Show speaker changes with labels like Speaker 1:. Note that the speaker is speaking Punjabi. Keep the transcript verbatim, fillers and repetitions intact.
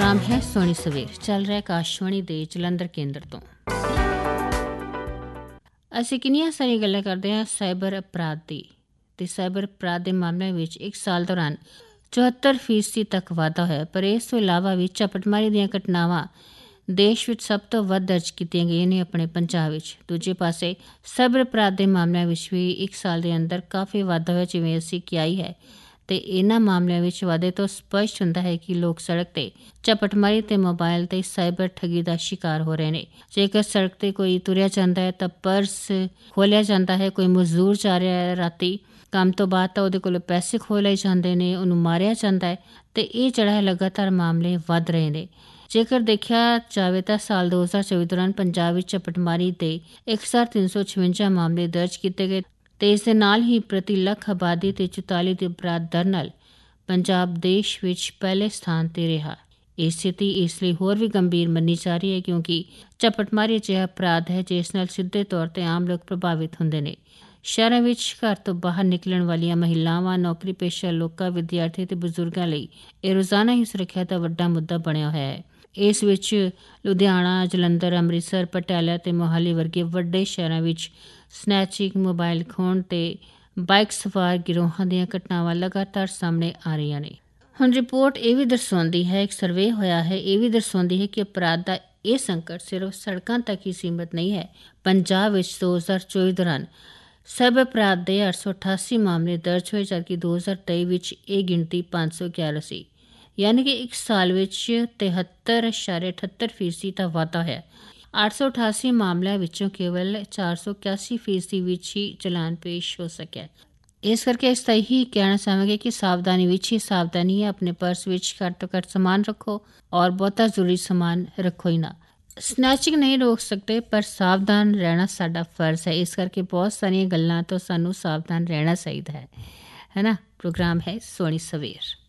Speaker 1: प्रोग्राम है सोनी सवेर चल रहा आकाशवाणी दे जलंधर केंद्र तो। ਅਸੀਂ ਕਿੰਨੀਆਂ ਸਾਰੀਆਂ ਗੱਲਾਂ ਕਰਦੇ ਹਾਂ ਸਾਈਬਰ ਅਪਰਾਧ ਦੀ ਤੇ ਸਾਈਬਰ ਅਪਰਾਧ ਦੇ ਮਾਮਲਿਆਂ ਵਿੱਚ ਇੱਕ ਸਾਲ ਦੌਰਾਨ ਚੁਹੱਤਰ ਫੀਸਦੀ ਤੱਕ ਵਾਧਾ ਹੋਇਆ। ਪਰ ਇਸ ਤੋਂ ਇਲਾਵਾ ਵੀ ਝਪਟਮਾਰੀ ਦੀਆਂ ਘਟਨਾਵਾਂ ਦੇਸ਼ ਵਿੱਚ ਸਭ ਤੋਂ ਵੱਧ ਦਰਜ ਕੀਤੀਆਂ ਗਈਆਂ ਨੇ ਆਪਣੇ ਪੰਜਾਬ ਵਿੱਚ। ਦੂਜੇ ਪਾਸੇ ਸਾਈਬਰ ਅਪਰਾਧ ਦੇ ਮਾਮਲਿਆਂ ਵਿੱਚ ਵੀ ਇੱਕ ਸਾਲ ਦੇ ਅੰਦਰ ਕਾਫੀ ਵਾਧਾ ਹੋਇਆ, ਜਿਵੇਂ ਅਸੀਂ ਕਿਹਾ ਹੀ ਹੈ। ਤੇ ਇਹਨਾਂ ਮਾਮਲਿਆਂ ਵਿੱਚ ਵਾਧੇ ਤੋਂ ਸਪਸ਼ਟ ਹੁੰਦਾ ਹੈ ਕਿ ਲੋਕ ਸੜਕ ਤੇ ਝਪਟਮਾਰੀ ਤੇ ਮੋਬਾਈਲ ਤੇ ਸਾਈਬਰ ਠੱਗੀ ਦਾ ਸ਼ਿਕਾਰ ਹੋ ਰਹੇ ਨੇ। ਜੇਕਰ ਸੜਕ ਤੇ ਕੋਈ ਤੁਰਿਆ ਜਾਂਦਾ ਹੈ ਤਾਂ ਪਰਸ ਖੋਲਿਆ ਜਾਂਦਾ ਹੈ, ਕੋਈ ਮਜ਼ਦੂਰ ਜਾ ਰਿਹਾ ਹੈ ਰਾਤੀ ਕੰਮ ਤੋਂ ਬਾਅਦ ਤਾਂ ਉਹਦੇ ਕੋਲੋਂ ਪੈਸੇ ਖੋਹ ਲਏ ਜਾਂਦੇ ਨੇ, ਉਹਨੂੰ ਮਾਰਿਆ ਜਾਂਦਾ ਹੈ। ਤੇ ਇਹ ਜਿਹੜਾ ਹੈ ਲਗਾਤਾਰ ਮਾਮਲੇ ਵੱਧ ਰਹੇ ਨੇ। ਜੇਕਰ ਦੇਖਿਆ ਜਾਵੇ ਤਾਂ ਸਾਲ ਦੋ ਹਜ਼ਾਰ ਚੌਵੀ ਦੌਰਾਨ ਪੰਜਾਬ ਵਿੱਚ ਝਪਟਮਾਰੀ ਦੇ ਇੱਕ ਹਜ਼ਾਰ ਤਿੰਨ ਸੌ ਛਵੰਜਾ ਮਾਮਲੇ ਦਰਜ ਕੀਤੇ ਗਏ ਤੇ ਇਸ ਦੇ ਨਾਲ ਹੀ ਪ੍ਰਤੀ ਲੱਖ ਆਬਾਦੀ ਤੇ ਚੁਤਾਲੀ ਦੀ ਅਪਰਾਧ ਦਰ ਨਾਲ ਪੰਜਾਬ ਦੇਸ਼ ਵਿੱਚ ਪਹਿਲੇ ਸਥਾਨ ਤੇ ਰਿਹਾ। ਇਹ ਸਥਿਤੀ ਇਸ ਲਈ ਹੋਰ ਵੀ ਗੰਭੀਰ ਮੰਨੀ ਜਾ ਰਹੀ ਹੈ ਕਿਉਂਕਿ ਝਪਟਮਾਰੀ ਅਜਿਹਾ ਅਪਰਾਧ ਹੈ ਜਿਸ ਨਾਲ ਸਿੱਧੇ ਤੌਰ ਤੇ ਆਮ ਲੋਕ ਪ੍ਰਭਾਵਿਤ ਹੁੰਦੇ ਨੇ। ਸ਼ਹਿਰਾਂ ਵਿੱਚ ਘਰ ਤੋਂ ਬਾਹਰ ਨਿਕਲਣ ਵਾਲੀਆਂ ਮਹਿਲਾਵਾਂ, ਨੌਕਰੀ ਪੇਸ਼ਾ ਲੋਕਾਂ, ਵਿਦਿਆਰਥੀ ਤੇ ਬਜ਼ੁਰਗਾਂ ਲਈ ਇਹ ਰੋਜ਼ਾਨਾ ਹੀ ਸੁਰੱਖਿਆ ਦਾ ਵੱਡਾ ਮੁੱਦਾ ਬਣਿਆ ਹੋਇਆ ਹੈ। ਇਸ ਵਿੱਚ ਲੁਧਿਆਣਾ, ਜਲੰਧਰ, ਅੰਮ੍ਰਿਤਸਰ, ਪਟਿਆਲਾ ਤੇ ਮੋਹਾਲੀ ਵਰਗੇ ਵੱਡੇ ਸ਼ਹਿਰਾਂ ਵਿੱਚ ਸਨੈਚਿੰਗ, ਮੋਬਾਈਲ ਖੋਹਣ ਤੇ ਬਾਈਕ ਸਵਾਰ ਗਿਰੋਹਾਂ ਦੀਆਂ ਘਟਨਾਵਾਂ ਲਗਾਤਾਰ ਸਾਹਮਣੇ ਆ ਰਹੀਆਂ ਨੇ। ਹੁਣ ਰਿਪੋਰਟ ਇਹ ਵੀ ਦਰਸਾਉਂਦੀ ਹੈ, ਇੱਕ ਸਰਵੇ ਹੋਇਆ ਹੈ, ਇਹ ਵੀ ਦਰਸਾਉਂਦੀ ਹੈ ਕਿ ਅਪਰਾਧ ਦਾ ਇਹ ਸੰਕਟ ਸਿਰਫ ਸੜਕਾਂ ਤੱਕ ਹੀ ਸੀਮਿਤ ਨਹੀਂ ਹੈ। ਪੰਜਾਬ ਵਿੱਚ ਦੋ ਹਜ਼ਾਰ ਚੌਵੀ ਦੌਰਾਨ ਸਾਈਬਰ ਅਪਰਾਧ ਦੇ ਅੱਠ ਸੌ ਅਠਾਸੀ ਮਾਮਲੇ ਦਰਜ ਹੋਏ, ਜਦਕਿ ਦੋ ਹਜ਼ਾਰ ਤੇਈ ਵਿੱਚ ਇਹ ਗਿਣਤੀ ਪੰਜ ਸੌ ਗਿਆਰਾਂ ਸੀ। ਯਾਨੀ ਕਿ ਇੱਕ ਸਾਲ ਵਿੱਚ ਤਿਹੱਤਰ ਇਸ਼ਾਰੇ ਅਠੱਤਰ ਫੀਸਦੀ ਦਾ ਵਾਧਾ ਹੋਇਆ। ਅੱਠ ਸੌ ਅਠਾਸੀ ਮਾਮਲਿਆਂ ਵਿੱਚੋਂ ਕੇਵਲ ਚਾਰ ਸੌ ਇਕਿਆਸੀ ਫੀਸਦੀ ਵਿੱਚ ਹੀ ਚਲਾਨ ਪੇਸ਼ ਹੋ ਸਕਿਆ। ਇਸ ਕਰਕੇ ਇਸ ਤਾਂ ਇਹੀ ਕਹਿਣਾ ਚਾਹਾਂਗੇ ਕਿ ਸਾਵਧਾਨੀ ਵਿੱਚ ਹੀ ਸਾਵਧਾਨੀ ਹੈ। ਆਪਣੇ ਪਰਸ ਵਿੱਚ ਘੱਟ ਤੋਂ ਘੱਟ ਸਮਾਨ ਰੱਖੋ ਔਰ ਬਹੁਤਾ ਜ਼ਰੂਰੀ ਸਮਾਨ ਰੱਖੋ ਹੀ ਨਾ। ਸਨੈਚਿੰਗ ਨਹੀਂ ਰੋਕ ਸਕਦੇ ਪਰ ਸਾਵਧਾਨ ਰਹਿਣਾ ਸਾਡਾ ਫਰਜ਼ ਹੈ। ਇਸ ਕਰਕੇ ਬਹੁਤ ਸਾਰੀਆਂ ਗੱਲਾਂ ਤੋਂ ਸਾਨੂੰ ਸਾਵਧਾਨ ਰਹਿਣਾ ਚਾਹੀਦਾ ਹੈ, ਹੈ ਨਾ। ਪ੍ਰੋਗਰਾਮ ਹੈ ਸੋਨੀ ਸਵੇਰ।